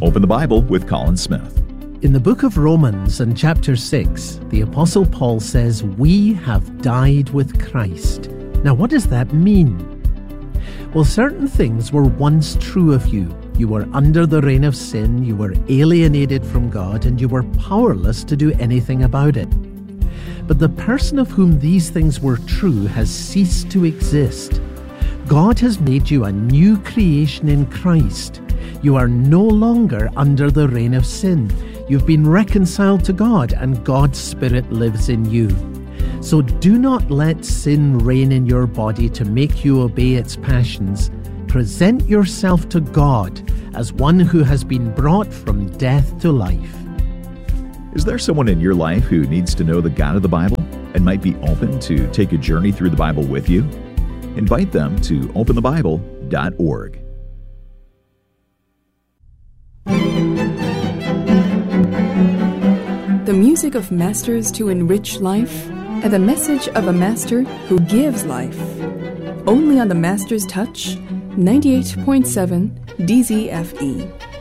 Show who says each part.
Speaker 1: Open the Bible with Colin Smith.
Speaker 2: In the book of Romans and chapter 6, the Apostle Paul says, "We have died with Christ." Now, what does that mean? Well, certain things were once true of you. You were under the reign of sin, you were alienated from God, and you were powerless to do anything about it. But the person of whom these things were true has ceased to exist. God has made you a new creation in Christ. You are no longer under the reign of sin. You've been reconciled to God, and God's Spirit lives in you. So do not let sin reign in your body to make you obey its passions. Present yourself to God as one who has been brought from death to life.
Speaker 1: Is there someone in your life who needs to know the God of the Bible and might be open to take a journey through the Bible with you? Invite them to openthebible.org.
Speaker 3: The music of masters to enrich life, and the message of a master who gives life. Only on the Master's Touch, 98.7 DZFE.